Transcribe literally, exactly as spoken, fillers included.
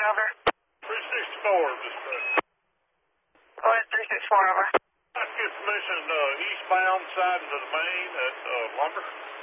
over. three sixty-four, dispatch. Go ahead, three six four, over. I get permission uh, eastbound side to the main at uh, Lumber.